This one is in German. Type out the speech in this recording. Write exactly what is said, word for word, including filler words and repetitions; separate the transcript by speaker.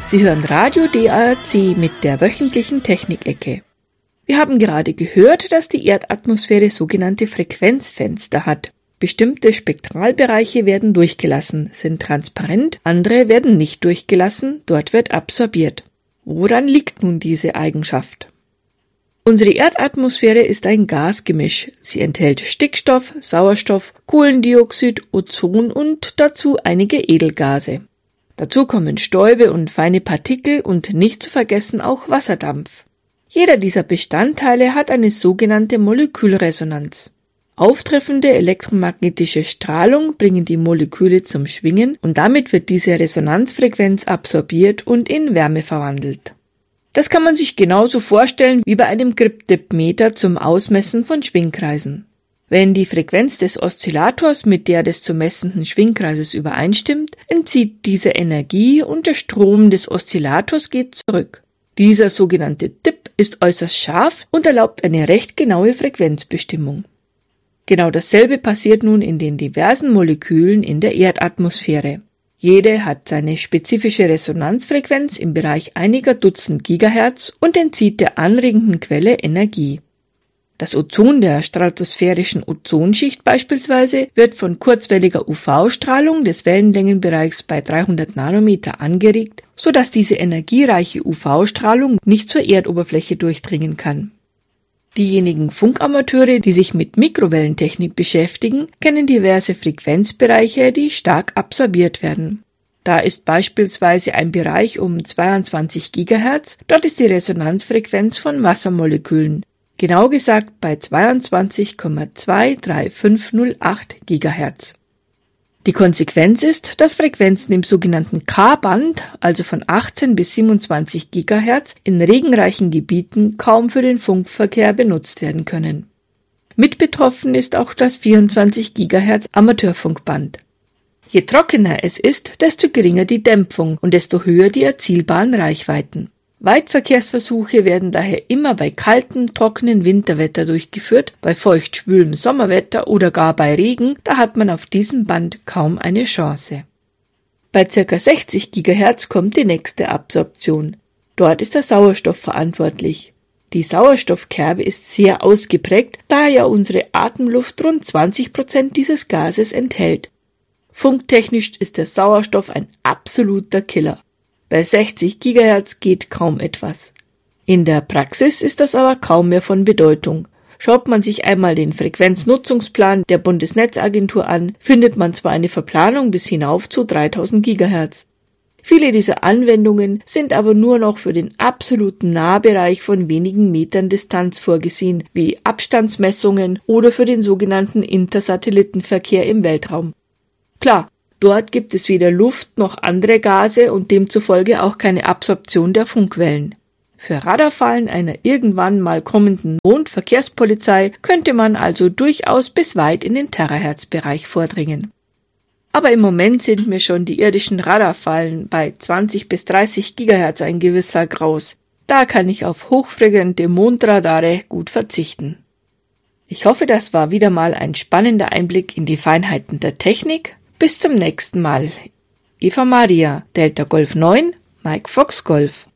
Speaker 1: Sie hören Radio D A R C mit der wöchentlichen Technikecke. Wir haben gerade gehört, dass die Erdatmosphäre sogenannte Frequenzfenster hat. Bestimmte Spektralbereiche werden durchgelassen, sind transparent, andere werden nicht durchgelassen, dort wird absorbiert. Woran liegt nun diese Eigenschaft? Unsere Erdatmosphäre ist ein Gasgemisch. Sie enthält Stickstoff, Sauerstoff, Kohlendioxid, Ozon und dazu einige Edelgase. Dazu kommen Stäube und feine Partikel und nicht zu vergessen auch Wasserdampf. Jeder dieser Bestandteile hat eine sogenannte Molekülresonanz. Auftreffende elektromagnetische Strahlung bringen die Moleküle zum Schwingen und damit wird diese Resonanzfrequenz absorbiert und in Wärme verwandelt. Das kann man sich genauso vorstellen wie bei einem Grip-Dip-Meter zum Ausmessen von Schwingkreisen. Wenn die Frequenz des Oszillators mit der des zu messenden Schwingkreises übereinstimmt, entzieht diese Energie und der Strom des Oszillators geht zurück. Dieser sogenannte Dip ist äußerst scharf und erlaubt eine recht genaue Frequenzbestimmung. Genau dasselbe passiert nun in den diversen Molekülen in der Erdatmosphäre. Jede hat seine spezifische Resonanzfrequenz im Bereich einiger Dutzend Gigahertz und entzieht der anregenden Quelle Energie. Das Ozon der stratosphärischen Ozonschicht beispielsweise wird von kurzwelliger U V-Strahlung des Wellenlängenbereichs bei dreihundert Nanometer angeregt, sodass diese energiereiche U V-Strahlung nicht zur Erdoberfläche durchdringen kann. Diejenigen Funkamateure, die sich mit Mikrowellentechnik beschäftigen, kennen diverse Frequenzbereiche, die stark absorbiert werden. Da ist beispielsweise ein Bereich um zweiundzwanzig Gigahertz, dort ist die Resonanzfrequenz von Wassermolekülen. Genau gesagt bei zweiundzwanzig Komma zwei drei fünf null acht Gigahertz. Die Konsequenz ist, dass Frequenzen im sogenannten K-Band, also von achtzehn bis siebenundzwanzig Gigahertz, in regenreichen Gebieten kaum für den Funkverkehr benutzt werden können. Mit betroffen ist auch das vierundzwanzig Gigahertz Amateurfunkband. Je trockener es ist, desto geringer die Dämpfung und desto höher die erzielbaren Reichweiten. Weitverkehrsversuche werden daher immer bei kaltem, trockenen Winterwetter durchgeführt, bei feucht-schwülem Sommerwetter oder gar bei Regen, da hat man auf diesem Band kaum eine Chance. Bei ca. sechzig Gigahertz kommt die nächste Absorption. Dort ist der Sauerstoff verantwortlich. Die Sauerstoffkerbe ist sehr ausgeprägt, da ja unsere Atemluft rund zwanzig Prozent dieses Gases enthält. Funktechnisch ist der Sauerstoff ein absoluter Killer. Bei sechzig Gigahertz geht kaum etwas. In der Praxis ist das aber kaum mehr von Bedeutung. Schaut man sich einmal den Frequenznutzungsplan der Bundesnetzagentur an, findet man zwar eine Verplanung bis hinauf zu dreitausend Gigahertz. Viele dieser Anwendungen sind aber nur noch für den absoluten Nahbereich von wenigen Metern Distanz vorgesehen, wie Abstandsmessungen oder für den sogenannten Intersatellitenverkehr im Weltraum. Klar, dort gibt es weder Luft noch andere Gase und demzufolge auch keine Absorption der Funkwellen. Für Radarfallen einer irgendwann mal kommenden Mondverkehrspolizei könnte man also durchaus bis weit in den Terahertz-Bereich vordringen. Aber im Moment sind mir schon die irdischen Radarfallen bei zwanzig bis dreißig Gigahertz ein gewisser Graus. Da kann ich auf hochfrequente Mondradare gut verzichten. Ich hoffe, das war wieder mal ein spannender Einblick in die Feinheiten der Technik. Bis zum nächsten Mal. Eva Maria, Delta Golf neun, Mike Fox Golf.